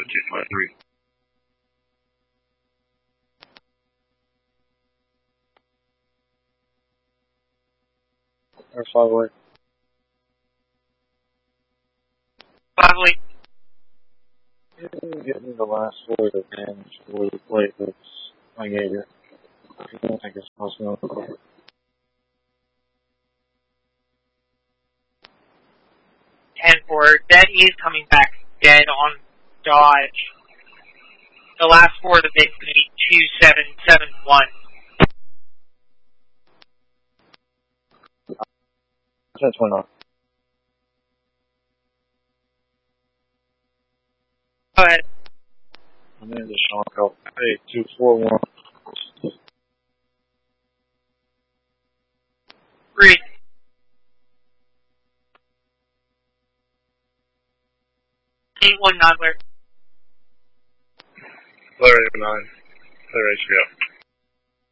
253. Or 5 away. 5 away. Get me the last floor of damage for the platelets I gave you. I don't think it's possible. 10-4. That is coming back dead on dodge. The last 4 of the bid's going to be 2771. 10-29. Go ahead. I'm in the shock out. Hey, 241. Read. Eight one nine where? Clear 9. Clear HBO.